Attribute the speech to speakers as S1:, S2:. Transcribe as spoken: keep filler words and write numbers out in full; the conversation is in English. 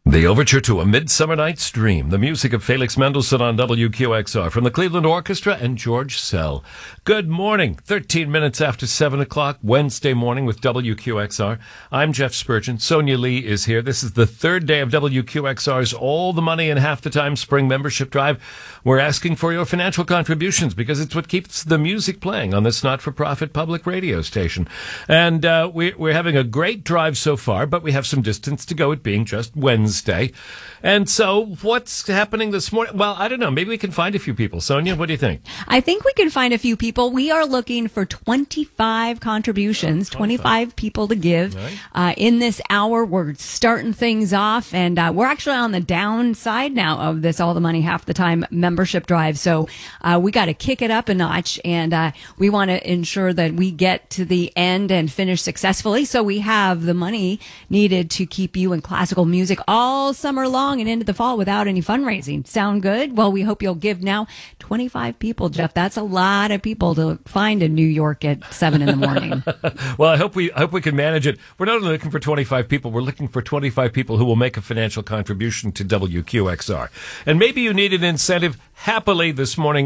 S1: The overture to A Midsummer Night's Dream, the music of Felix Mendelssohn on W Q X R from the Cleveland Orchestra and George Sell. Good morning, thirteen minutes after seven o'clock, Wednesday morning with W Q X R. I'm Jeff Spurgeon. Sonia Lee is here. This is the third day of W Q X R's All the Money in Half the Time Spring Membership Drive. We're asking for your financial contributions because it's what keeps the music playing on this not-for-profit public radio station. And uh, we, we're having a great drive so far, but we have some distance to go, it being just Wednesday. And so what's happening this morning? Well, I don't know. Maybe we can find a few people. Sonia, what do you think?
S2: I think we can find a few people. We are looking for twenty-five contributions, oh, twenty-five. twenty-five people to give. Right. Uh, in this hour, we're starting things off, and uh, we're actually on the downside now of this All the Money Half the Time membership drive. So uh, we got to kick it up a notch, and uh, we want to ensure that we get to the end and finish successfully. So we have the money needed to keep you in classical music all summer long and into the fall without any fundraising. Sound good? Well, we hope you'll give now. twenty-five people, Jeff. That's a lot of people to find in New York at seven in the morning.
S1: Well, I hope we I hope we can manage it. We're not only looking for twenty-five people, we're looking for twenty-five people who will make a financial contribution to W Q X R. And maybe you need an incentive happily this morning.